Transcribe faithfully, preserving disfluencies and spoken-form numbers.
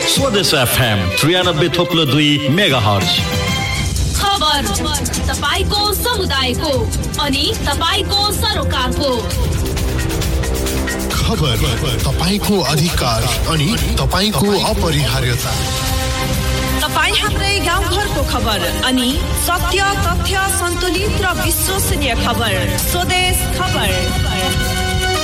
स्वदेश एफएम त्रियानब्बे थोप्लो दुई mega hertz. खबर तपाईको समुदायको अनि तपाईको सरोकारको। खबर तपाईको अधिकार अनि तपाईको अपरिहार्यता। तपाई हाम्रै गाउँघरको खबर अनि सत्य तथ्य सन्तुलित र विश्वसनीय खबर। स्वदेश खबर।